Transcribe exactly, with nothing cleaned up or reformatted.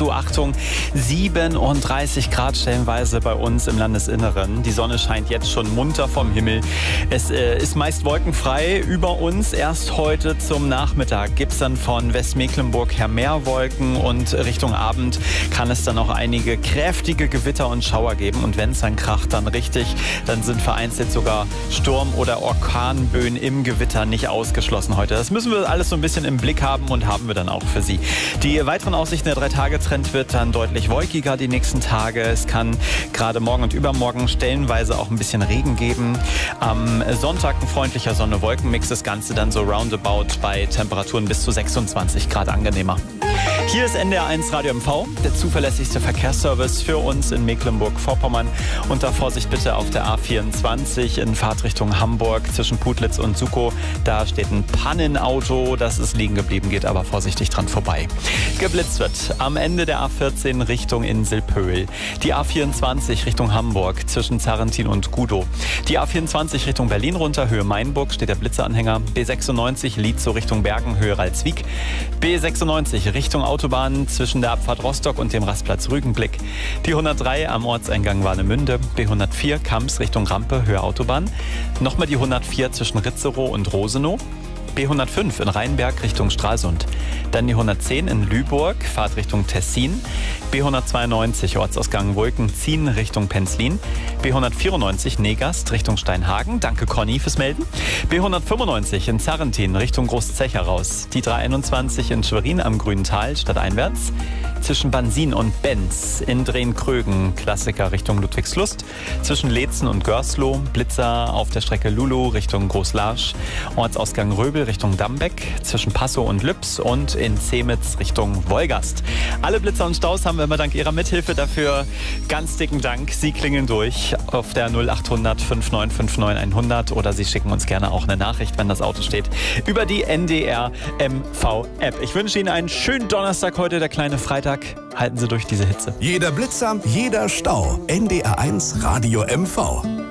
dazu, Achtung, siebenunddreißig Grad stellenweise bei uns im Landesinneren. Die Sonne scheint jetzt schon munter vom Himmel. Es äh, ist meist wolkenfrei über uns. Erst heute zum Nachmittag gibt es dann von Westmecklenburg her mehr Wolken und Richtung Abend kann es dann auch einige kräftige Gewitter und Schauer geben. Und wenn es dann kracht, dann richtig, dann sind vereinzelt sogar Sturm- oder Orkanböen im Gewitter nicht ausgeschlossen heute. Das müssen wir alles so ein bisschen im Blick haben und haben wir dann auch für Sie. Die weiteren Aussichten, der Drei-Tage-Trend wird dann deutlich wolkiger die nächsten Tage. Es kann gerade morgen und übermorgen stellenweise auch ein bisschen Regen geben. Am Sonntag ein freundlicher Sonne-Wolken-Mix. Das Ganze dann so roundabout bei Temperaturen bis zu sechsundzwanzig Grad angenehmer. Hier ist N D R eins Radio M V, der zuverlässigste Verkehrsservice für uns in Mecklenburg-Vorpommern. Unter Vorsicht bitte auf der A vierundzwanzig in Fahrtrichtung Hamburg zwischen Putlitz und Sukow. Da steht ein Pannenauto, das ist liegen geblieben, geht aber vorsichtig dran vorbei. Geblitzt wird am Ende der A vierzehn Richtung Inselpöhl. Die A vierundzwanzig Richtung Hamburg zwischen Zarrentin und Gudow. Die A vierundzwanzig Richtung Berlin runter, Höhe Mainburg, steht der Blitzeranhänger. B sechsundneunzig Lietzow Richtung Bergen, Höhe Ralswiek. B sechsundneunzig Richtung Autobahn zwischen der Abfahrt Rostock und dem Rastplatz Rügenblick. Die hundertdrei am Ortseingang Warnemünde. B hundertvier Kamps Richtung Rampe, Höhe Autobahn. Nochmal die hundertvier zwischen Ritzerow und Rosenow. B hundertfünf in Rheinberg Richtung Stralsund. Dann die hundertzehn in Lüburg, Fahrt Richtung Tessin. B hundertzweiundneunzig Ortsausgang Wolkenziehen Richtung Penzlin. B hundertvierundneunzig Negast Richtung Steinhagen. Danke Conny fürs Melden. B hundertfünfundneunzig in Zarrentin Richtung Großzech heraus. Die dreihunderteinundzwanzig in Schwerin am Grünen Tal stadteinwärts. Zwischen Bansin und Benz in Drehn-Krögen, Klassiker Richtung Ludwigslust. Zwischen Leetzen und Görsloh, Blitzer auf der Strecke Lulu Richtung Großlarsch. Ortsausgang Röbel Richtung Dambeck, zwischen Passow und Lübs und in Zemitz Richtung Wolgast. Alle Blitzer und Staus haben wir immer dank Ihrer Mithilfe. Dafür ganz dicken Dank. Sie klingeln durch auf der null achthundert fünfundneunzig neunundfünfzig hundert oder Sie schicken uns gerne auch eine Nachricht, wenn das Auto steht, über die N D R M V-App. Ich wünsche Ihnen einen schönen Donnerstag heute, der kleine Freitag. Halten Sie durch diese Hitze. Jeder Blitzer, jeder Stau. N D R eins Radio M V.